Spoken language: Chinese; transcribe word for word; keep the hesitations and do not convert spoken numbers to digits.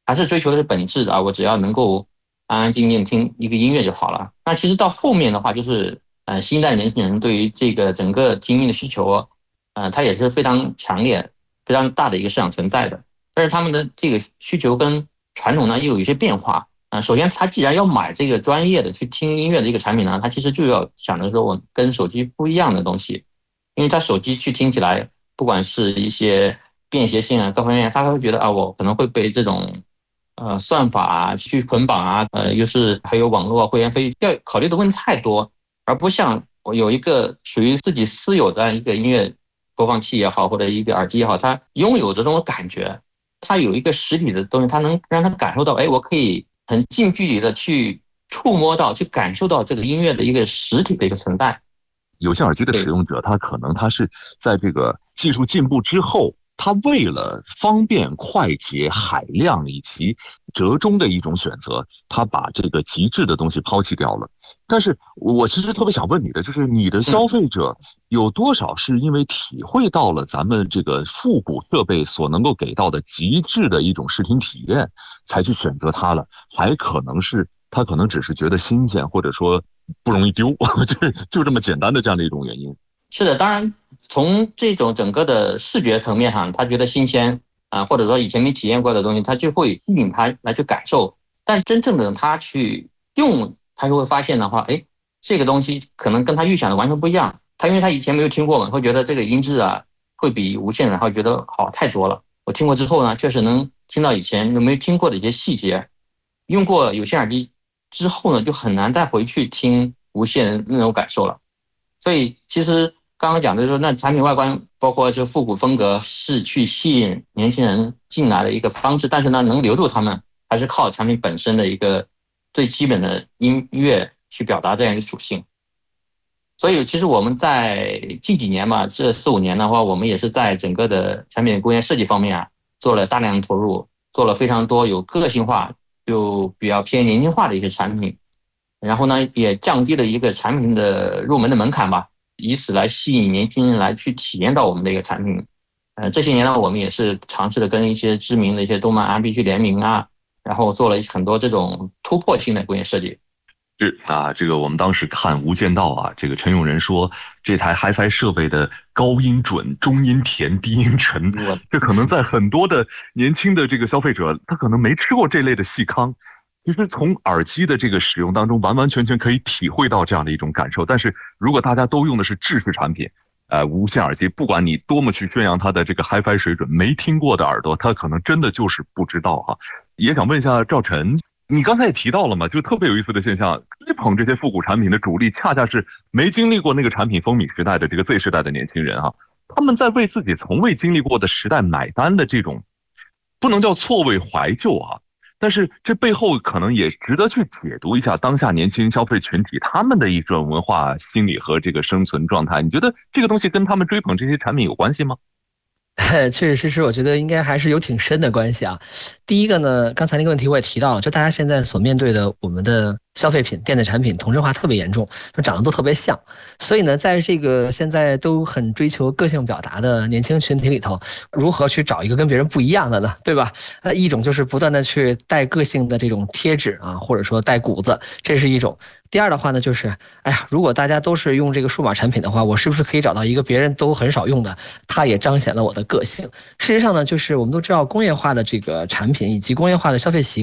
还是追求的是本质啊，我只要能够安安静静听一个音乐就好了。那其实到后面的话，就是呃新一代年轻人对于这个整个听音的需求，呃，它也是非常强烈、非常大的一个市场存在的。但是他们的这个需求跟传统呢又有一些变化。呃，首先他既然要买这个专业的去听音乐的一个产品呢，他其实就要想着说我跟手机不一样的东西，因为他手机去听起来，不管是一些便携性啊各方面，他会觉得啊，我可能会被这种呃算法啊去捆绑啊，呃，又是还有网络会员费，要考虑的问题太多，而不像我有一个属于自己私有的一个音乐播放器也好，或者一个耳机也好，它拥有这种感觉，它有一个实体的东西，它能让他感受到，哎，我可以很近距离的去触摸到、去感受到这个音乐的一个实体的一个存在。 有线耳机的使用者，他可能他是在这个技术进步之后，他为了方便、快捷、海量以及折中的一种选择，他把这个极致的东西抛弃掉了。但是我其实特别想问你的，就是你的消费者有多少是因为体会到了咱们这个复古设备所能够给到的极致的一种视听体验，才去选择它了，还可能是他可能只是觉得新鲜，或者说不容易丢，就就这么简单的这样的一种原因。 是的，当然从这种整个的视觉层面上，他觉得新鲜啊、呃，或者说以前没体验过的东西，他就会吸引他来去感受。但真正的他去用，他就会发现的话，哎，这个东西可能跟他预想的完全不一样。他因为他以前没有听过嘛，会觉得这个音质啊会比无线的会觉得好太多了。我听过之后呢，确实能听到以前没有听过的一些细节。用过有线耳机之后呢，就很难再回去听无线的那种感受了。所以其实刚刚讲的说，那产品外观包括是复古风格是去吸引年轻人进来的一个方式，但是呢，能留住他们还是靠产品本身的一个最基本的音乐去表达这样一个属性。所以其实我们在近几年嘛，这四五年的话，我们也是在整个的产品工业设计方面啊，做了大量的投入，做了非常多有个性化就比较偏年轻化的一些产品，然后呢，也降低了一个产品的入门的门槛吧，以此来吸引年轻人来去体验到我们的一个产品。呃，这些年呢，我们也是尝试的跟一些知名的一些动漫 I P 去联名啊，然后做了很多这种突破性的工业设计。 是啊，这个我们当时看《无间道》啊，这个陈永仁说这台 Hi-Fi 设备的高音准、中音甜、低音沉，这可能在很多的年轻的这个消费者，他可能没吃过这类的细糠。其实从耳机的这个使用当中，完完全全可以体会到这样的一种感受。但是如果大家都用的是制式产品，呃，无线耳机，不管你多么去宣扬它的这个 Hi-Fi 水准，没听过的耳朵，他可能真的就是不知道哈。也想问一下赵晨，你刚才也提到了嘛，就特别有意思的现象，追捧这些复古产品的主力，恰恰是没经历过那个产品风靡时代的这个 Z 世代的年轻人哈，他们在为自己从未经历过的时代买单的这种，不能叫错位怀旧啊，但是这背后可能也值得去解读一下当下年轻消费群体他们的一种文化心理和这个生存状态。你觉得这个东西跟他们追捧这些产品有关系吗？ 确实实实，我觉得应该还是有挺深的关系啊。第一个呢，刚才那个问题我也提到了，就大家现在所面对的我们的消费品、电子产品同质化特别严重，就长得都特别像。所以呢，在这个现在都很追求个性表达的年轻群体里头，如何去找一个跟别人不一样的呢？对吧？呃，一种就是不断的去带个性的这种贴纸啊，或者说带骨子，这是一种。第二的话呢，就是，哎呀，如果大家都是用这个数码产品的话，我是不是可以找到一个别人都很少用的，它也彰显了我的个性？事实上呢，就是我们都知道工业化的这个产品以及工业化的消费习惯。